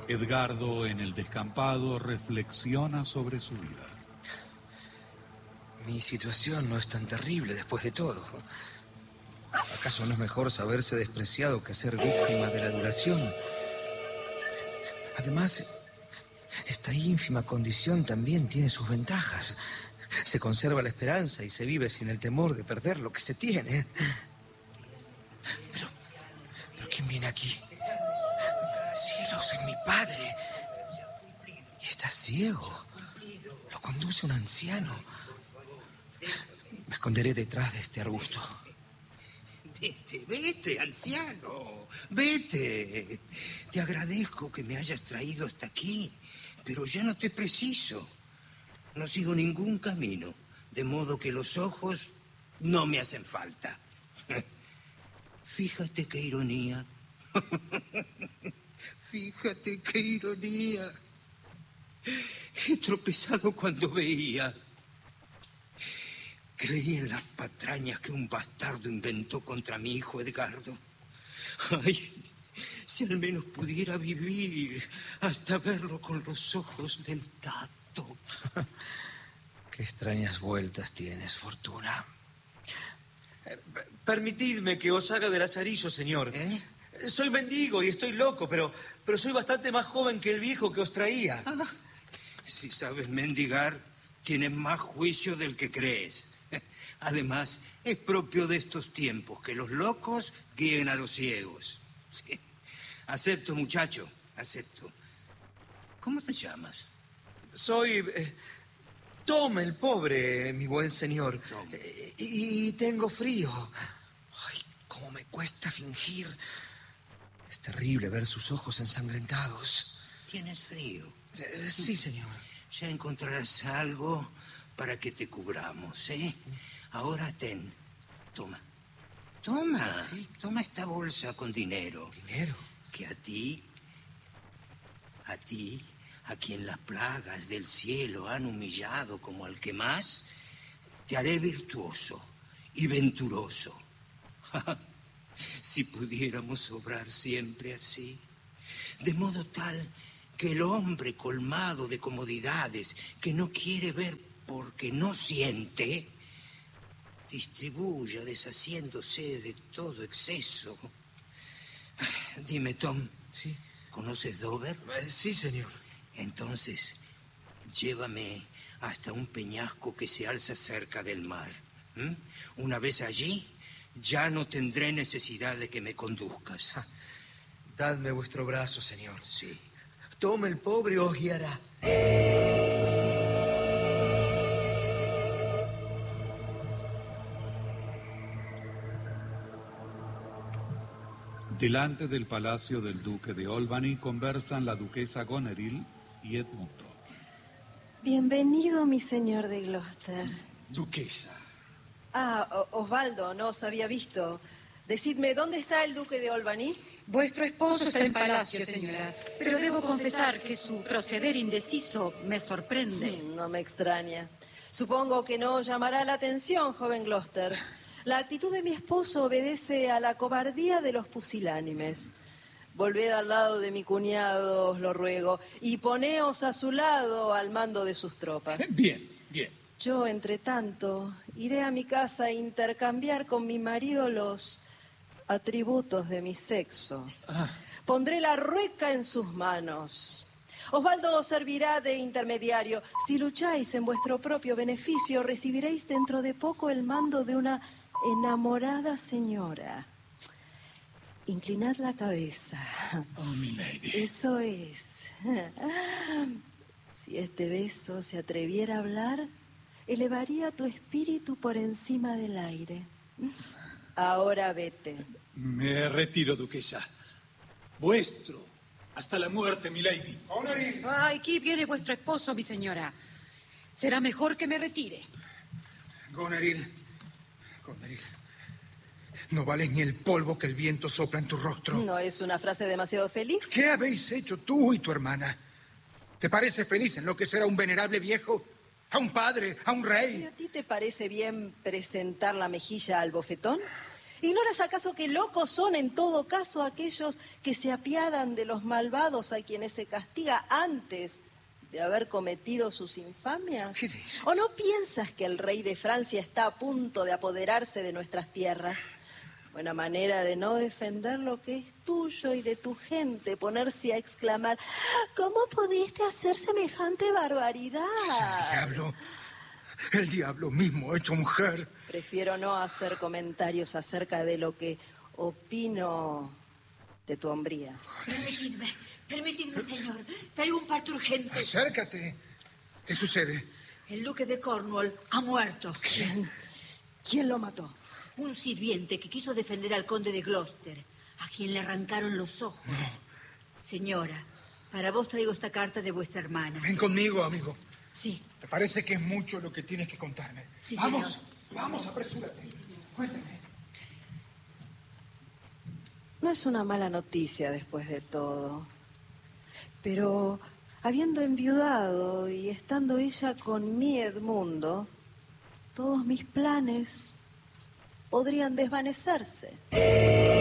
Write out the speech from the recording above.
Edgardo, en el descampado, reflexiona sobre su vida. Mi situación no es tan terrible después de todo. ¿Acaso no es mejor saberse despreciado que ser víctima de la adulación? Además, esta ínfima condición también tiene sus ventajas. Se conserva la esperanza y se vive sin el temor de perder lo que se tiene. Pero ¿quién viene aquí? Cielos, es mi padre. Y está ciego. Lo conduce un anciano. Me esconderé detrás de este arbusto. Vete, anciano. Vete. Te agradezco que me hayas traído hasta aquí, pero ya no te preciso. No sigo ningún camino, de modo que los ojos no me hacen falta. Fíjate qué ironía. Fíjate qué ironía. He tropezado cuando veía. Creí en las patrañas que un bastardo inventó contra mi hijo Edgardo. Ay, si al menos pudiera vivir hasta verlo con los ojos del tacto. Qué extrañas vueltas tienes, Fortuna. Permitidme que os haga de lazarillo, señor. Soy mendigo y estoy loco, pero soy bastante más joven que el viejo que os traía. Si sabes mendigar, tienes más juicio del que crees. Además, es propio de estos tiempos que los locos guíen a los ciegos. Sí. Acepto, muchacho, acepto. ¿Cómo te llamas? Soy Tom, el pobre, mi buen señor. Y tengo frío. Ay, cómo me cuesta fingir. Es terrible ver sus ojos ensangrentados. ¿Tienes frío? Sí, señor. Ya encontrarás algo para que te cubramos, ¿eh? Ahora ten. Toma. Toma. ¿Sí? Toma esta bolsa con dinero. ¿Dinero? Que a ti, a quien las plagas del cielo han humillado como al que más, te haré virtuoso y venturoso. Si pudiéramos obrar siempre así, de modo tal que el hombre colmado de comodidades, que no quiere ver porque no siente, distribuya deshaciéndose de todo exceso. Dime, Tom. Sí. ¿Conoces Dover? Sí, señor. Entonces, llévame hasta un peñasco que se alza cerca del mar. Una vez allí, ya no tendré necesidad de que me conduzcas. Dadme vuestro brazo, señor. Sí. Tom, el pobre, os guiará. Delante del palacio del duque de Albany conversan la duquesa Goneril y Edmundo. Bienvenido, mi señor de Gloucester. Duquesa. Osvaldo, no os había visto. Decidme, ¿dónde está el duque de Albany? Vuestro esposo está en palacio, señora, pero debo confesar que su proceder indeciso me sorprende. No me extraña. Supongo que no os llamará la atención, joven Gloucester. La actitud de mi esposo obedece a la cobardía de los pusilánimes. Volved al lado de mi cuñado, os lo ruego, y poneos a su lado al mando de sus tropas. Bien, bien. Yo, entre tanto, iré a mi casa a intercambiar con mi marido los atributos de mi sexo. Pondré la rueca en sus manos. Osvaldo os servirá de intermediario. Si lucháis en vuestro propio beneficio, recibiréis dentro de poco el mando de una enamorada señora. Inclinad la cabeza. Oh, mi lady. Eso es. Si este beso se atreviera a hablar, elevaría tu espíritu por encima del aire. Ahora vete. Me retiro, duquesa. Vuestro. Hasta la muerte, mi lady. Ay, aquí viene vuestro esposo, mi señora. Será mejor que me retire. Goneril, no vales ni el polvo que el viento sopla en tu rostro. ¿No es una frase demasiado feliz? ¿Qué habéis hecho tú y tu hermana? ¿Te parece feliz enloquecer a un venerable viejo? ¿A un padre? ¿A un rey? ¿Y a ti te parece bien presentar la mejilla al bofetón? ¿Ignoras acaso que locos son en todo caso aquellos que se apiadan de los malvados a quienes se castiga antes de haber cometido sus infamias? ¿Qué dices? ¿O no piensas que el rey de Francia está a punto de apoderarse de nuestras tierras? Buena manera de no defender lo que es tuyo y de tu gente, ponerse a exclamar: ¿cómo pudiste hacer semejante barbaridad? El diablo mismo hecho mujer. Prefiero no hacer comentarios acerca de lo que opino de tu hombría. Permitidme, señor. Traigo un parte urgente. Acércate. ¿Qué sucede? El duque de Cornwall ha muerto. ¿Quién lo mató? Un sirviente que quiso defender al conde de Gloucester, a quien le arrancaron los ojos. No. Señora, para vos traigo esta carta de vuestra hermana. Ven conmigo, amigo. Sí. Me parece que es mucho lo que tienes que contarme. Sí, vamos, señor. Vamos, apresúrate. Sí, señor. Cuéntame. No es una mala noticia después de todo. Pero habiendo enviudado y estando ella con mi Edmundo, todos mis planes podrían desvanecerse.